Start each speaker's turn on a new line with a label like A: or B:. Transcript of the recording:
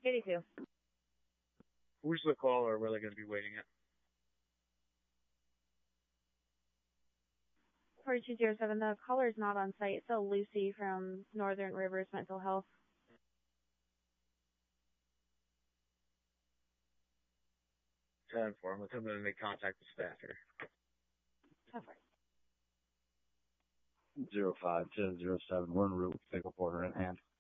A: 82.
B: Who's the caller? Where are they going to be waiting at?
A: 4207, the caller is not on site. So Lucy from Northern Rivers Mental Health.
B: 10-4. I'm going to make contact with staff here.
A: 10-4.
C: 05-1007. We're en route. Pick up order in hand.